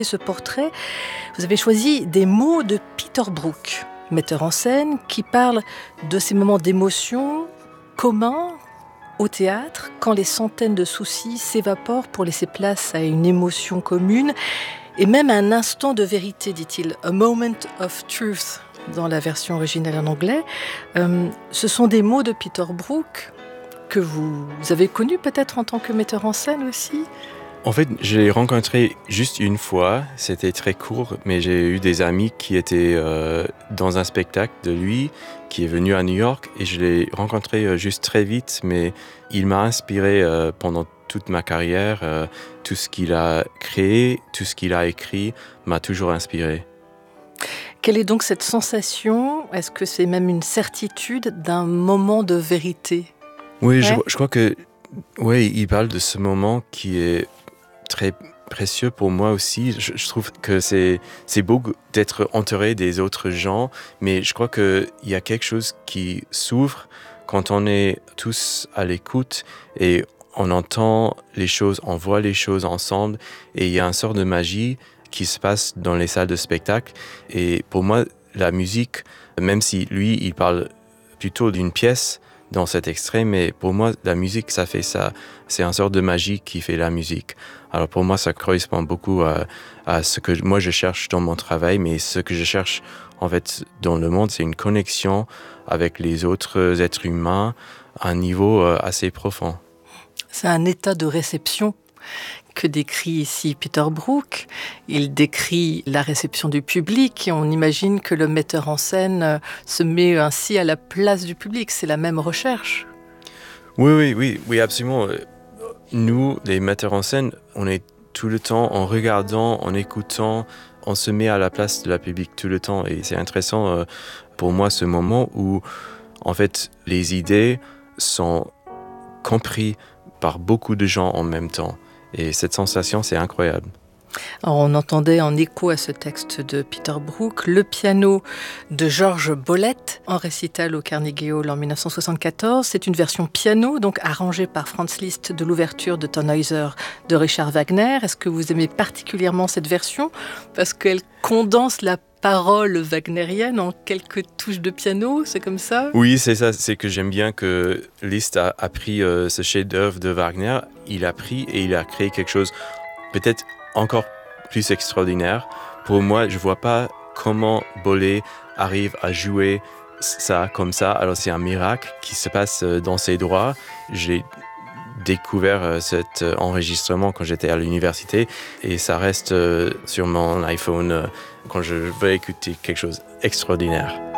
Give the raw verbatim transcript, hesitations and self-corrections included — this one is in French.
Ce portrait, vous avez choisi des mots de Peter Brook, metteur en scène, qui parle de ces moments d'émotion communs au théâtre, quand les centaines de soucis s'évaporent pour laisser place à une émotion commune, et même à un instant de vérité, dit-il, « a moment of truth » dans la version originale en anglais. Euh, ce sont des mots de Peter Brook que vous avez connus peut-être en tant que metteur en scène aussi ? En fait, je l'ai rencontré juste une fois, c'était très court, mais j'ai eu des amis qui étaient euh, dans un spectacle de lui, qui est venu à New York, et je l'ai rencontré euh, juste très vite, mais il m'a inspiré euh, pendant toute ma carrière. Euh, tout ce qu'il a créé, tout ce qu'il a écrit m'a toujours inspiré. Quelle est donc cette sensation ? Est-ce que c'est même une certitude d'un moment de vérité ? Oui, ouais. je, je crois que oui, il parle de ce moment qui est très précieux pour moi aussi. Je, je trouve que c'est, c'est beau d'être entouré des autres gens, mais je crois qu'il y a quelque chose qui s'ouvre quand on est tous à l'écoute et on entend les choses, on voit les choses ensemble, et il y a une sorte de magie qui se passe dans les salles de spectacle. Et pour moi, la musique, même si lui, il parle plutôt d'une pièce dans cet extrait, mais pour moi, la musique, ça fait ça. C'est une sorte de magie qui fait la musique. Alors pour moi, ça correspond beaucoup à, à ce que moi je cherche dans mon travail, mais ce que je cherche en fait dans le monde, c'est une connexion avec les autres êtres humains à un niveau assez profond. C'est un état de réception que décrit ici Peter Brook. Il décrit la réception du public et on imagine que le metteur en scène se met ainsi à la place du public. C'est la même recherche. Oui, oui, oui, oui, absolument. Nous, les metteurs en scène, on est tout le temps en regardant, en écoutant, on se met à la place de la public tout le temps. Et c'est intéressant euh, pour moi ce moment où, en fait, les idées sont comprises par beaucoup de gens en même temps. Et cette sensation, c'est incroyable. Alors, on entendait en écho à ce texte de Peter Brook le piano de Georges Bollett en récital au Carnegie Hall en dix-neuf cent soixante-quatorze. C'est une version piano, donc arrangée par Franz Liszt de l'ouverture de Tannhäuser de Richard Wagner. Est-ce que vous aimez particulièrement cette version ? Parce qu'elle condense la parole wagnérienne en quelques touches de piano, c'est comme ça ? Oui, c'est ça. C'est que j'aime bien que Liszt a, a pris euh, ce chef-d'œuvre de Wagner, il a pris et il a créé quelque chose peut-être encore plus extraordinaire. Pour moi, je vois pas comment Bollett arrive à jouer ça comme ça. Alors c'est un miracle qui se passe dans ses doigts. J'ai découvert cet enregistrement quand j'étais à l'université et ça reste sur mon iPhone quand je veux écouter quelque chose d'extraordinaire.